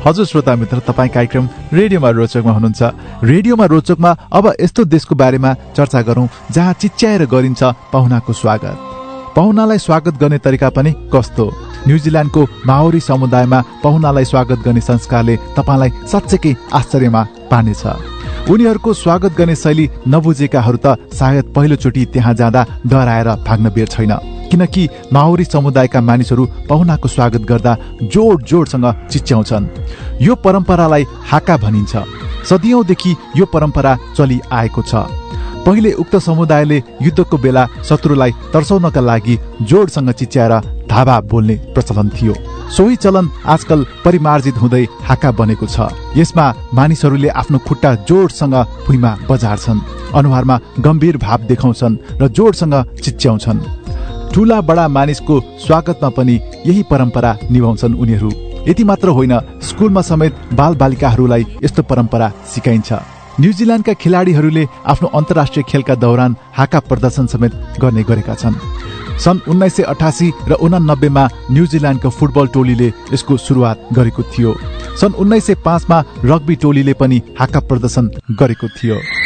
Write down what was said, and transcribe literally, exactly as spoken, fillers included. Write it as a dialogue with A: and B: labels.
A: हजुर श्रोता मित्र, तपाईँ कार्यक्रम रेडियोमा रोचकमा हुनुहुन्छ। रेडियोमा रोचकमा अब यस्तो देशको बारेमा चर्चा गरौं जहाँ चिच्याएर गरिन्छ पाहुनाको स्वागत। पाहुनालाई स्वागत गर्ने तरिका पनि कस्तो? न्युजिल्यान्डको माओरी समुदायमा पाहुनालाई स्वागत गर्ने संस्कारले तपाईलाई साच्चै आश्चर्यमा पार्नेछ। उनीहरूको स्वागत गर्ने शैली नबुझेकाहरू त सायद पहिलोचोटि त्यहाँ जाँदा डराएर भाग्न बेर छैन, किनकि माओरी समुदायका मानिसहरू पाहुनाको स्वागत गर्दा जोड जोडसँग चिच्याउँछन्। यो परम्परालाई हाका भनिन्छ। सदियौंदेखि यो परम्परा चलि आएको छ। पहिले उक्त समुदायले युद्धको बेला शत्रुलाई तर्साउनका लागि जोडसँग चिच्याएर धावा बोल्ने प्रचलन थियो। सोही चलन आजकल परिमार्जित हुँदै हाका बनेको छ। यसमा मानिसहरूले आफ्नो खुट्टा जोडसँग भुइँमा बजार्छन्, अनुहारमा गम्भीर भाव देखाउँछन् र जोडसँग चिच्याउँछन्। ठूला बडा मानिसको स्वागतमा पनि यही परम्परा निभाउँछन् उनीहरू। यति मात्र होइन, स्कुलमा समेत बाल बालिकाहरूलाई यस्तो परम्परा सिकाइन्छ। न्युजिल्यान्डका खेलाडीहरूले आफ्नो अन्तर्राष्ट्रिय खेलका दौरान हाका प्रदर्शन समेत गर्ने गरेका छन्। सन् उन्नाइस सय अठासी र उनानब्बेमा न्युजिल्यान्डको फुटबल टोलीले यसको सुरुवात गरेको थियो। सन् उन्नाइस सय पाँचमा रग्बी टोलीले पनि हाका प्रदर्शन गरेको थियो।